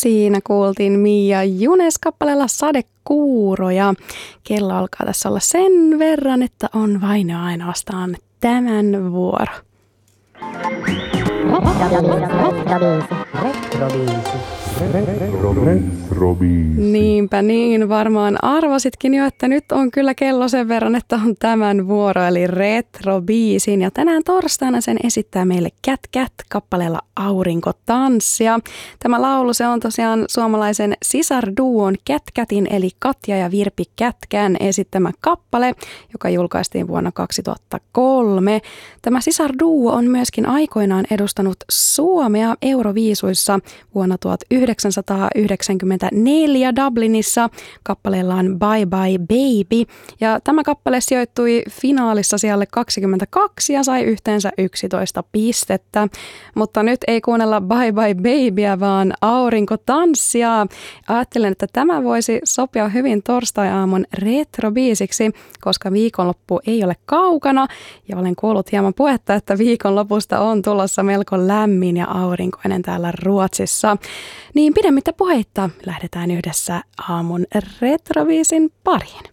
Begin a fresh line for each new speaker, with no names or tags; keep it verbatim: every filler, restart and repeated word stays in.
Siinä kuultiin Mia Junes kappaleella Sadekuuro ja kello alkaa tässä olla sen verran, että on vain ja ainoastaan tämän vuoro. Niinpä niin, varmaan arvasitkin jo, että nyt on kyllä kello sen verran, että on tämän vuoro, eli retrobiisin. Ja tänään torstaina sen esittää meille Cat Cat kappaleella Aurinkotanssia. Tämä laulu, se on tosiaan suomalaisen sisarduon Cat Catin, eli Katja ja Virpi Kätkän esittämä kappale, joka julkaistiin vuonna kaksituhattakolme. Tämä sisarduo on myöskin aikoinaan edustanut Suomea Euroviisuissa vuonna tuhatyhdeksänsataayhdeksänkymmentäneljä Dublinissa kappaleellaan Bye Bye Baby. Ja tämä kappale sijoittui finaalissa sijalle kaksikymmentäkaksi ja sai yhteensä yksitoista pistettä. Mutta nyt ei kuunnella Bye Bye Babyä, vaan Aurinkotanssia. Ajattelen, että tämä voisi sopia hyvin torstai-aamun retrobiisiksi, koska viikonloppu ei ole kaukana. Ja olen kuullut hieman puhetta, että viikonlopusta on tulossa melko lämmin ja aurinkoinen täällä Ruotsissa. Niin pidemmittä puheitta lähdetään yhdessä aamun retrobiisin pariin.